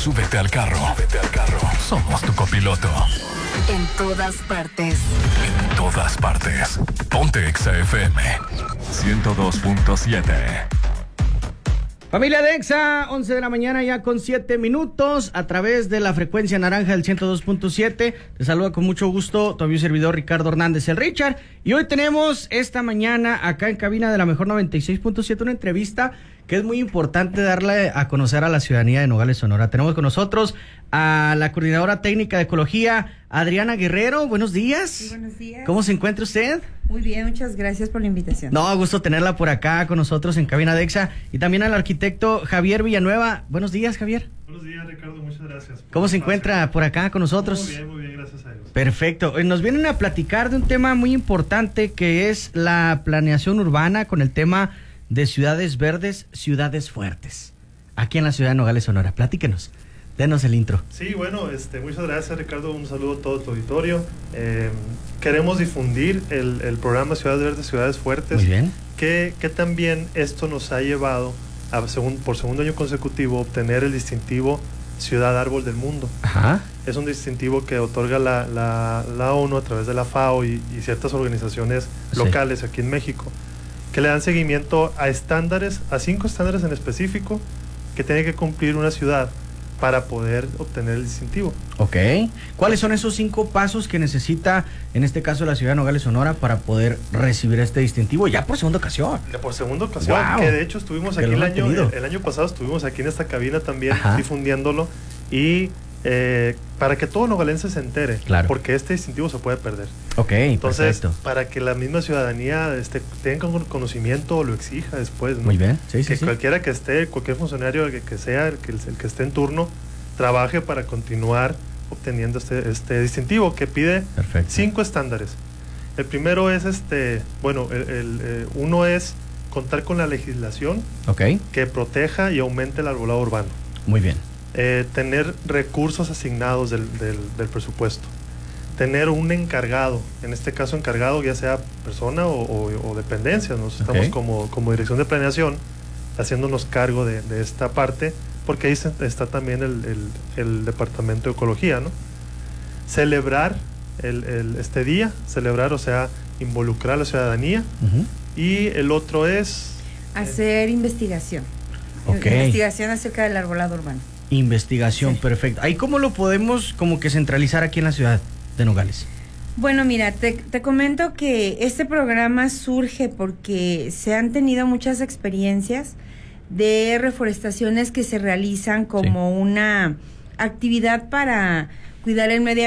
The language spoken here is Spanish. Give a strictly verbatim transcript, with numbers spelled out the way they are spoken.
Súbete al carro. Súbete al carro. Somos tu copiloto. En todas partes. En todas partes. Ponte Exa F M ciento dos punto siete. Familia de Exa, once de la mañana ya con siete minutos a través de la frecuencia naranja del ciento dos punto siete. Te saluda con mucho gusto tu amigo y servidor Ricardo Hernández, el Richard. Y hoy tenemos esta mañana acá en cabina de la Mejor noventa y seis punto siete una entrevista que es muy importante darle a conocer a la ciudadanía de Nogales, Sonora. Tenemos con nosotros a la coordinadora técnica de ecología, Adriana Guerrero. Buenos días. Sí, buenos días. ¿Cómo se encuentra usted? Muy bien, muchas gracias por la invitación. No, gusto tenerla por acá con nosotros en cabina de Exa. Y también al arquitecto Javier Villanueva. Buenos días, Javier. Buenos días, Ricardo, muchas gracias. ¿Cómo se encuentra por acá con nosotros? Muy bien, muy bien, gracias a Dios. Perfecto. Hoy nos vienen a platicar de un tema muy importante que es la planeación urbana con el tema de ciudades verdes, ciudades fuertes. Aquí en la ciudad de Nogales, Sonora. Platíquenos. Denos el intro. Sí, bueno, este, muchas gracias, Ricardo. Un saludo a todo tu auditorio. Eh, queremos difundir el, el programa Ciudades Verdes, Ciudades Fuertes. Muy bien. Que, que también esto nos ha llevado a, segun, por segundo año consecutivo, obtener el distintivo Ciudad Árbol del Mundo. Ajá. Es un distintivo que otorga la, la, la ONU a través de la FAO y, y ciertas organizaciones Sí. locales aquí en México, que le dan seguimiento a estándares, a cinco estándares en específico que tiene que cumplir una ciudad para poder obtener el distintivo. Ok. ¿Cuáles son esos cinco pasos que necesita, en este caso, la ciudad de Nogales, Sonora, para poder recibir este distintivo ya por segunda ocasión? De por segunda ocasión, Wow. que de hecho estuvimos Que aquí lo el han año, tenido. el, el año pasado estuvimos aquí en esta cabina también Ajá. difundiéndolo y eh, para que todo nogalense se entere, Claro. porque este distintivo se puede perder. Ok, Entonces, perfecto. para que la misma ciudadanía este, tenga un conocimiento o lo exija después, ¿no? Muy bien. Sí, sí, que sí. cualquiera que esté, cualquier funcionario que, que sea, el que, el que esté en turno, trabaje para continuar obteniendo este, este distintivo que pide Perfecto. cinco estándares. El primero es, este, bueno, el, el, eh, uno es contar con la legislación Ok, que proteja y aumente el arbolado urbano. muy bien. Eh, tener recursos asignados del, del, del presupuesto. Tener un encargado, en este caso encargado ya sea persona o, o, o dependencia. Nosotros Ok. estamos como, como dirección de planeación haciéndonos cargo de, de esta parte, porque ahí se- está también el, el, el departamento de ecología, ¿no? Celebrar el, el, este día, celebrar, o sea, involucrar a la ciudadanía. Ujú. Y el otro es Hacer investigación. Ok. Investigación acerca del arbolado urbano. Investigación, Sí. perfecto. ¿Ahí cómo lo podemos como que centralizar aquí en la ciudad de Nogales? Bueno, mira, te, te comento que este programa surge porque se han tenido muchas experiencias de reforestaciones que se realizan como una actividad para cuidar el medio